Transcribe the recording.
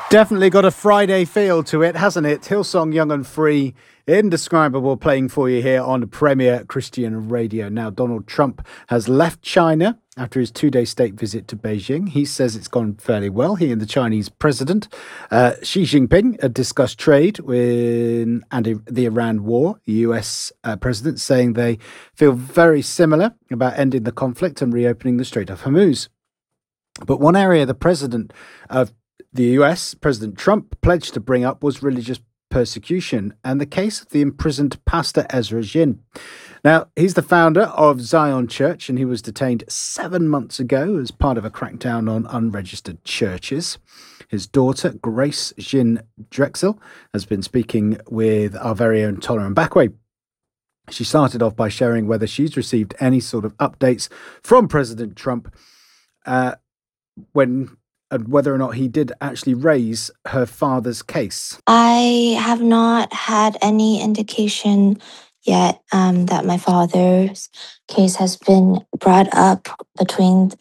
Definitely got a Friday feel to it, hasn't it? Hillsong Young and Free, indescribable, playing for you here on Premier Christian Radio. Now, Donald Trump has left China after his 2-day state visit to Beijing. He says it's gone fairly well. He and the Chinese president, Xi Jinping, had discussed trade and the Iran war. The US president saying they feel very similar about ending the conflict and reopening the Strait of Hormuz. But one area the president of the US, President Trump, pledged to bring up was religious persecution and the case of the imprisoned pastor Ezra Jin. Now, he's the founder of Zion Church, and he was detained 7 months ago as part of a crackdown on unregistered churches. His daughter, Grace Jin Drexel, has been speaking with our very own Tolerant Backway. She started off by sharing whether she's received any sort of updates from President Trump and whether or not he did actually raise her father's case. I have not had any indication yet that my father's case has been brought up between